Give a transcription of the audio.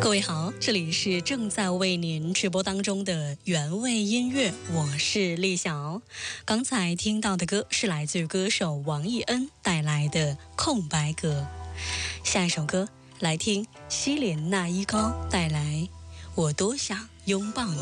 各位好，这里是正在为您直播当中的原味音乐，我是丽晓。刚才听到的歌是来自于歌手王艺恩带来的《空白格》。下一首歌来听希莲娜依高带来《我多想拥抱你》。